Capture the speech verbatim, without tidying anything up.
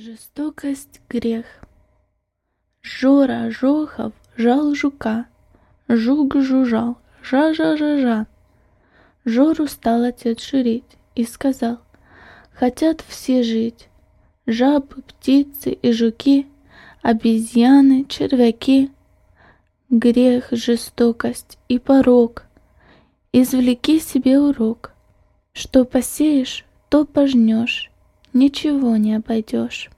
Жестокость — грех. Жора Жохов жал жука, жук жужжал, жа-жа-жа-жа. Жору стал отец журить и сказал: хотят все жить, жабы, птицы и жуки, обезьяны, червяки. Грех, жестокость и порок. Извлеки себе урок. Что посеешь, то пожнешь, ничего не обойдешь.